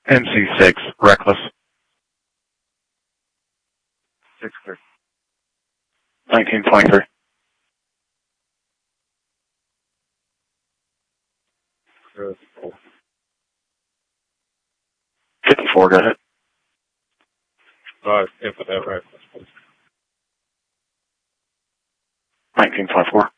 MC6, reckless. 6-3. 1923. 54, got it. 5, infinite reckless, please. 1924.